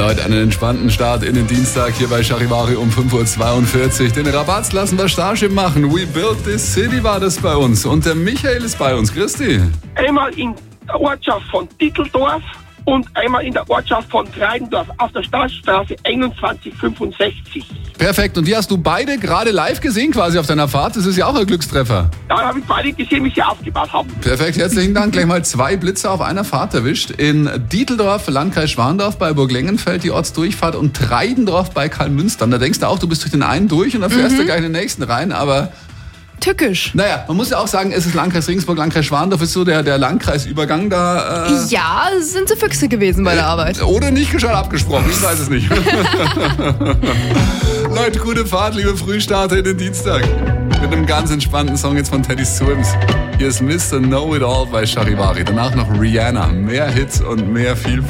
Leute, einen entspannten Start in den Dienstag hier bei Charivari um 5.42 Uhr. Den Rabatz lassen wir Starship machen. We Built This City war das bei uns. Und der Michael ist bei uns. Christi. Einmal in der Ortschaft von Ditteldorf und einmal in der Ortschaft von Kreidendorf auf der Stadtstraße 2165. Perfekt. Und die hast du beide gerade live gesehen quasi auf deiner Fahrt. Das ist ja auch ein Glückstreffer. Da habe ich beide gesehen, wie sie aufgebaut haben. Perfekt. Herzlichen Dank. Gleich mal 2 Blitze auf einer Fahrt erwischt. In Ditteldorf, Landkreis Schwandorf bei Burglengenfeld die Ortsdurchfahrt und Treidendorf bei Karlmünster. Und da denkst du auch, du bist durch den einen durch und dann fährst du gleich in den nächsten rein, aber... Tückisch. Naja, man muss ja auch sagen, es ist Landkreis Regensburg, Landkreis Schwandorf ist so der Landkreisübergang da. Ja, sind sie Füchse gewesen bei der Arbeit. Oder nicht gescheit abgesprochen, ich weiß es nicht. Leute, gute Fahrt, liebe Frühstarter in den Dienstag. Mit einem ganz entspannten Song jetzt von Teddy Swims. Hier ist Mr. Know It All bei Charivari. Danach noch Rihanna. Mehr Hits und mehr Vielfalt.